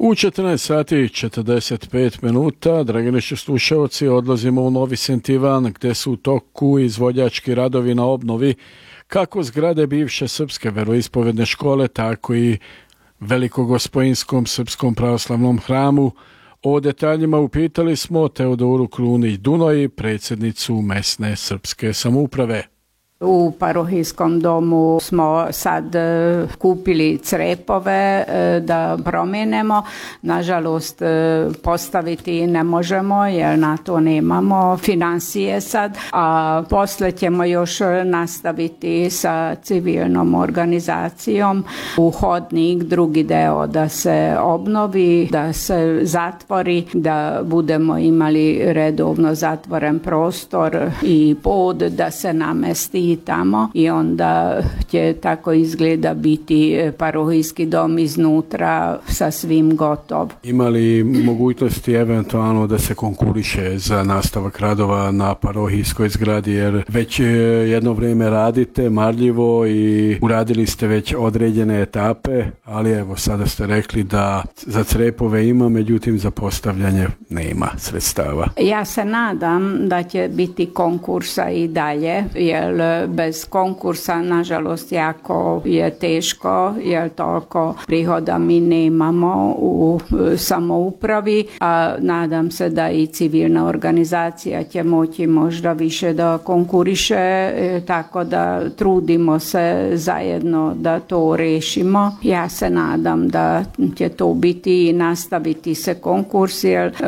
U 14 sati i 45 minuta, dragi naši slušalci, odlazimo u Novi St. Ivan gdje su u toku izvođački radovi na obnovi kako zgrade bivše srpske veroispovedne škole, tako i Velikogospojinskom srpskom pravoslavnom hramu. O detaljima upitali smo Teodoru Krunić-Dunoj, predsjednicu mesne srpske samouprave. U parohijskom domu smo sad kupili crepove da promijenimo. Nažalost, postaviti ne možemo jer na to nemamo financije sad, a poslije ćemo još nastaviti sa civilnom organizacijom u hodnik, drugi deo da se obnovi, da se zatvori, da budemo imali redovno zatvoren prostor i pod da se namesti tamo i onda će tako izgleda biti parohijski dom iznutra sa svim gotov. Ima li mogućnosti eventualno da se konkuriše za nastavak radova na parohijskoj zgradi, jer već jedno vrijeme radite marljivo i uradili ste već određene etape, ali evo sada ste rekli da za crepove ima, međutim za postavljanje nema sredstava. Ja se nadam da će biti konkursa i dalje, jer bez konkursa nažalost jako je teško, jer toliko prihoda mi nemamo u samoupravi, a nadam se da i civilna organizacija će moći možda više da konkuriše, tako da trudimo se zajedno da to rešimo. Ja se nadam da će to biti i nastaviti se konkurs, jer